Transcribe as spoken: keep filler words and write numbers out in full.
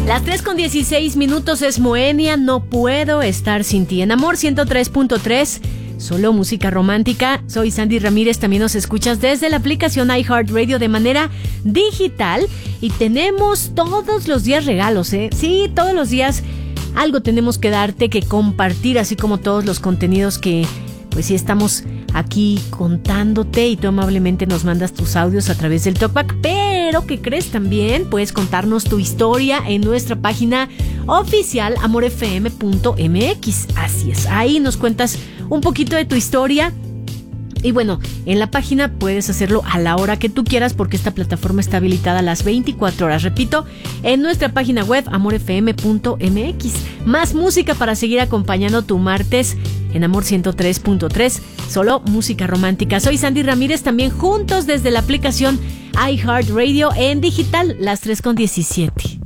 Las tres con dieciséis minutos es Moenia, no puedo estar sin ti. En Amor ciento tres punto tres, solo música romántica. Soy Sandy Ramírez, también nos escuchas desde la aplicación iHeartRadio de manera digital. Y tenemos todos los días regalos, ¿eh? Sí, todos los días algo tenemos que darte, que compartir, así como todos los contenidos que, pues sí, estamos aquí contándote y tú amablemente nos mandas tus audios a través del Talkback. Pero, ¿qué crees? También puedes contarnos tu historia en nuestra página oficial amor f m punto m x. Así es, ahí nos cuentas un poquito de tu historia. Y bueno, en la página puedes hacerlo a la hora que tú quieras porque esta plataforma está habilitada a las veinticuatro horas. Repito, en nuestra página web amor f m punto m x. Más música para seguir acompañando tu martes en Amor ciento tres punto tres, solo música romántica. Soy Sandy Ramírez, también juntos desde la aplicación iHeartRadio en digital, las tres con diecisiete.